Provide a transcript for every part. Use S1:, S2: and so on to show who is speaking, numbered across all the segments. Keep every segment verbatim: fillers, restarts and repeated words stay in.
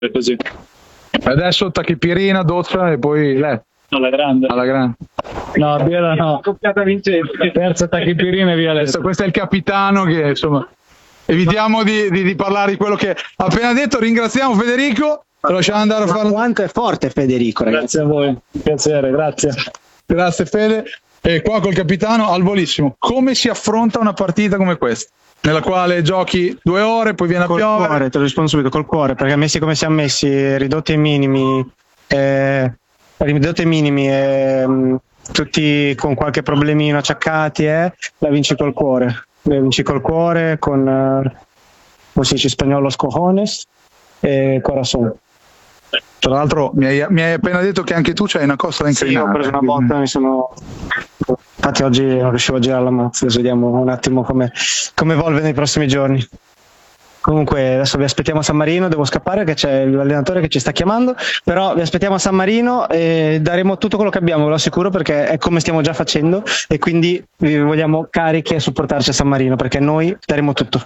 S1: è così.
S2: Adesso tachipirina, doccia e poi letto.
S1: Alla grande.
S2: Alla grande.
S1: No, birra no. Coppiata vincente. Terza tachipirina e via letto.
S2: Questo, questo è il capitano che, insomma, evitiamo di, di, di parlare di quello che ha appena detto. Ringraziamo Federico. Lo lasciamo andare a fare.
S3: Quanto è forte Federico, ragazzi.
S1: Grazie a voi. Piacere, grazie.
S2: Grazie Fede. E qua col capitano al volissimo. Come si affronta una partita come questa? Nella quale giochi due ore, poi viene a
S3: col
S2: piovere.
S3: Cuore, te lo rispondo subito, col cuore, perché messi come siamo messi, ridotti ai minimi, eh, ridotti ai minimi, eh, tutti con qualche problemino acciaccati, eh, la vinci col cuore. La vinci col cuore, con, eh, come si dice in spagnolo, los cojones e corazon.
S2: Tra l'altro mi hai, mi hai appena detto che anche tu c'hai una costola inclinata.
S3: Sì, ho preso una botta, mi sono... Infatti oggi non riuscivo a girare la mazza, vediamo un attimo come, come evolve nei prossimi giorni. Comunque adesso vi aspettiamo a San Marino, devo scappare che c'è l'allenatore che ci sta chiamando, però vi aspettiamo a San Marino e daremo tutto quello che abbiamo, ve lo assicuro, perché è come stiamo già facendo e quindi vi vogliamo carichi a supportarci a San Marino, perché noi daremo tutto.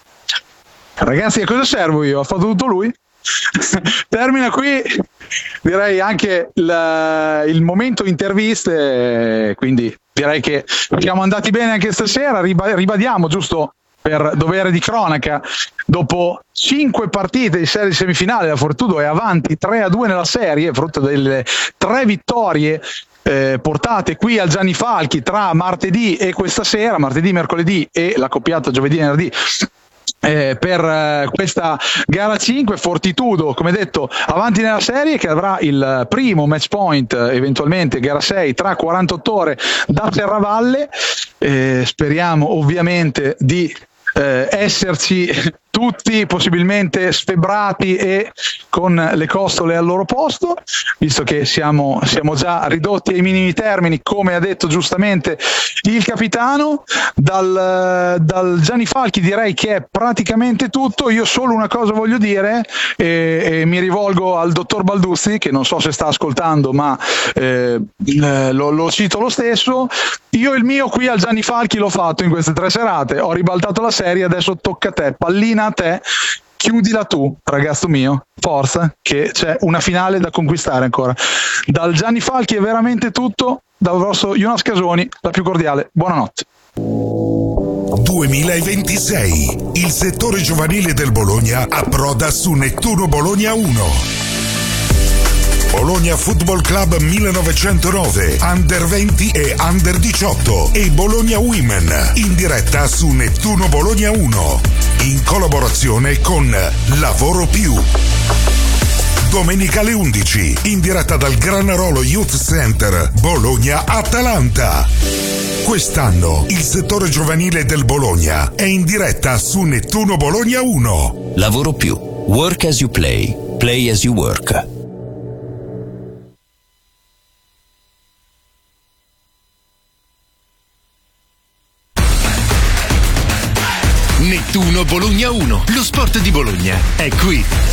S2: Ragazzi, a cosa servo io? Ha fatto tutto lui? Termina qui, direi anche il, il momento interviste, quindi direi che siamo andati bene anche stasera. Ribadiamo, giusto per dovere di cronaca, dopo cinque partite di serie semifinale la Fortitudo è avanti tre a due nella serie, frutto delle tre vittorie eh, portate qui al Gianni Falchi tra martedì e questa sera, martedì, mercoledì e la coppiata giovedì e venerdì. Eh, per eh, questa gara cinque, Fortitudo, come detto, avanti nella serie, che avrà il primo match point, eventualmente gara sei, tra quarantotto ore da Serravalle. Eh, speriamo ovviamente di eh, esserci tutti possibilmente sfebbrati e con le costole al loro posto, visto che siamo, siamo già ridotti ai minimi termini, come ha detto giustamente il capitano. Dal, dal Gianni Falchi direi che è praticamente tutto. Io solo una cosa voglio dire e, e mi rivolgo al dottor Balduzzi, che non so se sta ascoltando, ma eh, lo, lo cito lo stesso. Io il mio qui al Gianni Falchi l'ho fatto in queste tre serate, ho ribaltato la serie, adesso tocca a te, pallina a te, chiudila tu, ragazzo mio, forza, che c'è una finale da conquistare ancora. Dal Gianni Falchi è veramente tutto, dal vostro Jonas Casoni, la più cordiale buonanotte.
S4: duemilaventisei, il settore giovanile del Bologna approda su Nettuno Bologna uno. Bologna Football Club millenovecentonove, Under venti e Under diciotto e Bologna Women in diretta su Nettuno Bologna uno in collaborazione con Lavoro Più. Domenica alle undici in diretta dal Granarolo Youth Center Bologna-Atalanta. Quest'anno il settore giovanile del Bologna è in diretta su Nettuno Bologna uno.
S5: Lavoro Più. Work as you play. Play as you work.
S6: Nettuno Bologna uno, lo sport di Bologna è qui.